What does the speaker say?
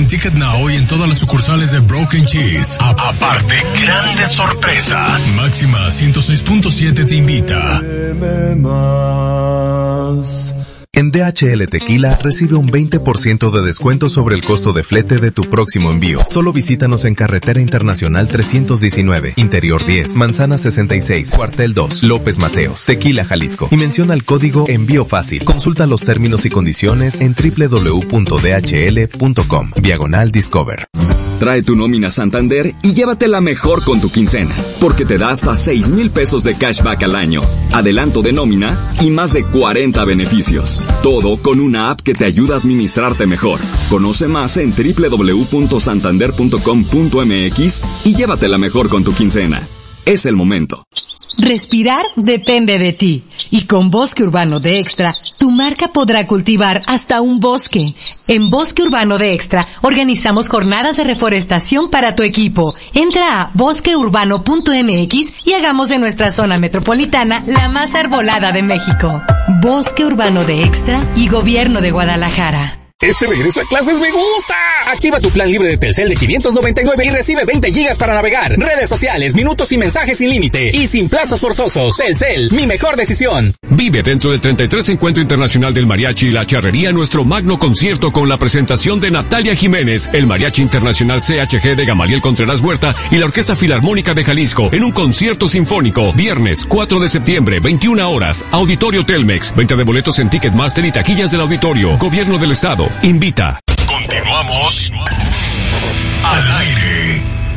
en Ticket Now y en todas las sucursales de Broken Cheese. Aparte, grandes sorpresas. Máxima 106.7 te invita. En DHL Tequila recibe un 20% de descuento sobre el costo de flete de tu próximo envío. Solo visítanos en Carretera Internacional 319, Interior 10, Manzana 66, Cuartel 2, López Mateos, Tequila, Jalisco. Y menciona el código Envío Fácil. Consulta los términos y condiciones en www.dhl.com/Discover. Trae tu nómina Santander y llévatela mejor con tu quincena, porque te da hasta 6,000 pesos de cashback al año, adelanto de nómina y más de 40 beneficios. Todo con una app que te ayuda a administrarte mejor. Conoce más en www.santander.com.mx y llévatela mejor con tu quincena. Es el momento. Respirar depende de ti. Y con Bosque Urbano de Extra, tu marca podrá cultivar hasta un bosque. En Bosque Urbano de Extra, organizamos jornadas de reforestación para tu equipo. Entra a bosqueurbano.mx y hagamos de nuestra zona metropolitana la más arbolada de México. Bosque Urbano de Extra y Gobierno de Guadalajara. Este regreso a clases me gusta. Activa tu plan libre de Telcel de 599 y recibe 20 gigas para navegar, redes sociales, minutos y mensajes sin límite y sin plazos forzosos. Telcel, mi mejor decisión. Vive dentro del 33 Encuentro Internacional del Mariachi y la Charrería nuestro magno concierto con la presentación de Natalia Jiménez, el Mariachi Internacional CHG de Gamaliel Contreras Huerta y la Orquesta Filarmónica de Jalisco en un concierto sinfónico. Viernes 4 de septiembre, 21 horas, Auditorio Telmex. Venta de boletos en Ticketmaster y taquillas del auditorio. Gobierno del Estado invita. Continuamos al aire.